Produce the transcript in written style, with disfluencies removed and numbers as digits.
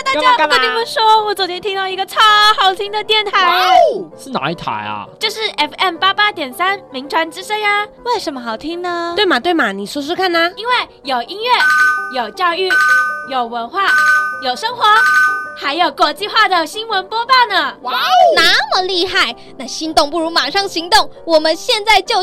我跟你们说，我昨天听到一个超好听的电台， 是哪一台啊？ 就是 FM88.3名传之声呀。为什么好听呢？ 对嘛，你说说看啊。 因为有音乐，有教育，有文化，有生活，还有国际化的新闻播报呢。 那么厉害，那心动不如马上行动，我们现在就